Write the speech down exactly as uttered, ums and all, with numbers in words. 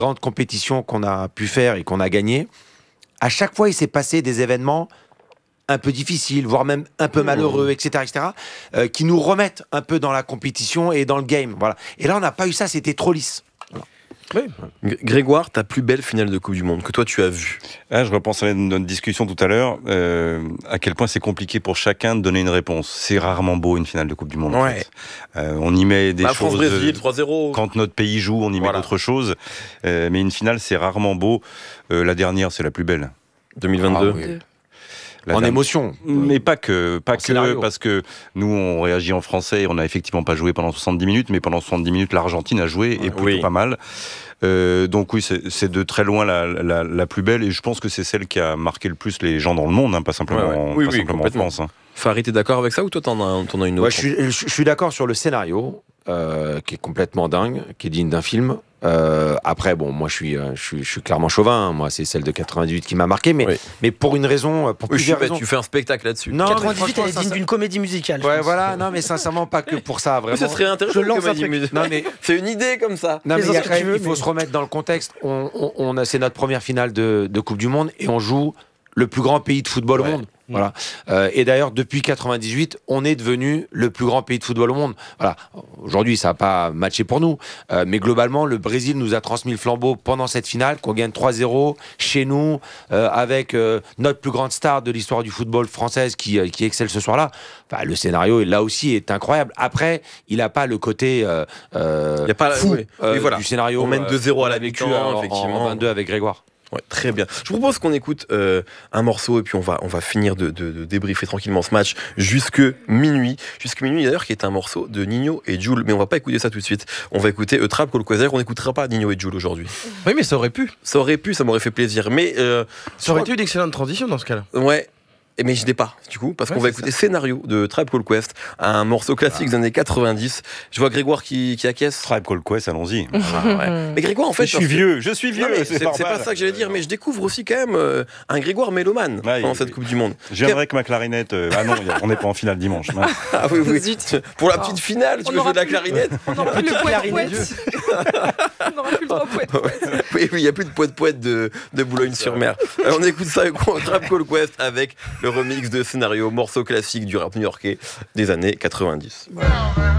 grandes compétitions qu'on a pu faire et qu'on a gagnées, à chaque fois, il s'est passé des événements un peu difficiles, voire même un peu malheureux, et cetera, et cetera, euh, qui nous remettent un peu dans la compétition et dans le game. Voilà. Et là, on n'a pas eu ça, c'était trop lisse. Voilà. Oui. Grégoire, ta plus belle finale de Coupe du Monde que toi tu as vue? Ah, je repense à notre discussion tout à l'heure, euh, à quel point c'est compliqué pour chacun de donner une réponse. C'est rarement beau une finale de Coupe du Monde. En Ouais. fait. euh, on y met des bah, choses. France-Brésil, trois zéro. Quand notre pays joue, on y Voilà. met d'autres choses. Euh, mais une finale, c'est rarement beau. Euh, la dernière, c'est la plus belle. deux mille vingt-deux. Ah, oui. La en dame. émotion. Mais pas que, pas En que scénario. parce que nous, on réagit en français, on n'a effectivement pas joué pendant soixante-dix minutes, mais pendant soixante-dix minutes, l'Argentine a joué, et plutôt Oui. pas mal. Euh, donc oui, c'est, c'est de très loin la, la, la plus belle, et je pense que c'est celle qui a marqué le plus les gens dans le monde, hein, pas simplement, Ouais, ouais. en, Oui, pas oui, simplement en complètement. France. Hein. Farid, t'es d'accord avec ça ou toi t'en as, t'en as une autre? Ouais, je, suis, je, je suis d'accord sur le scénario, euh, qui est complètement dingue, qui est digne d'un film. Euh, après, bon, moi, je suis, euh, je suis, je suis clairement chauvin. Hein. Moi, c'est celle de quatre-vingt-dix-huit qui m'a marqué, mais, Oui. mais pour une raison, pour Oui, je suis plusieurs bête, raisons. tu fais un spectacle là-dessus. Non, mais quatre-vingt-dix-huit, elle franchement, est digne ça- d'une comédie musicale. je Ouais, pense. voilà. Non, mais sincèrement, pas que pour ça, Mais vraiment. ce serait intéressant. Je lance comme un dit, truc. mais- Non, mais C'est une idée comme ça. Non, mais Fais-en il, y a ce que quand tu même- veux, il faut mais- se remettre dans le contexte. On, on, on a, c'est notre première finale de, de Coupe du Monde et on joue le plus grand pays de football Ouais. au monde. Voilà. Euh, et d'ailleurs, depuis quatre-vingt-dix-huit, on est devenu le plus grand pays de football au monde. Voilà. Aujourd'hui, ça n'a pas matché pour nous. Euh, mais globalement, le Brésil nous a transmis le flambeau pendant cette finale, qu'on gagne trois zéro chez nous, euh, avec euh, notre plus grande star de l'histoire du football française qui, euh, qui excelle ce soir-là. Enfin, le scénario, là aussi, est incroyable. Après, il n'a pas le côté euh, euh, Il y a pas la- fou oui. euh, Oui, voilà. du scénario. On mène deux zéro à la qu'on a vécu mi-temps, en- effectivement. En vingt-deux avec Grégoire. Ouais, très bien. Je vous propose qu'on écoute euh, un morceau et puis on va, on va finir de, de, de débriefer tranquillement ce match jusque minuit. Jusque minuit d'ailleurs, qui est un morceau de Nino et Jul. Mais on va pas écouter ça tout de suite. On va écouter euh, Trap Call Quasar. On n'écoutera pas Nino et Jul aujourd'hui. Oui, mais ça aurait pu. Ça aurait pu, ça m'aurait fait plaisir. Mais euh, Ça aurait été une excellente transition dans ce cas-là. ouais. Et mais je n'ai pas, du coup, parce Ouais, qu'on va c'est écouter Scénario de Tribe Called Quest, un morceau classique des années quatre-vingt-dix. Je vois Grégoire qui, qui acquiesce. Tribe Called Quest, allons-y. Ah, ouais. Mais Grégoire, en fait, je suis parce que- vieux, je suis vieux. Non, mais c'est c'est, c'est pas ça que j'allais dire, mais je découvre aussi quand même euh, un Grégoire mélomane Ouais, pendant il- cette Coupe du Monde. Je viendrai avec ma clarinette. euh, Ah non, y a- on n'est pas en finale dimanche. Ouais. Ah oui, oui. Zut. Pour la petite finale, tu On veux jouer aura de la plus- clarinette? On n'aura plus le poète clarinette. poète. On n'aura plus le droit au poète poète. Oui, oui, il n'y a plus de poète-poète de, de Boulogne-sur-Mer. Euh, on écoute ça avec Trap Call Quest avec le remix de Scénario, morceau classique du rap new-yorkais des années quatre-vingt-dix. Voilà.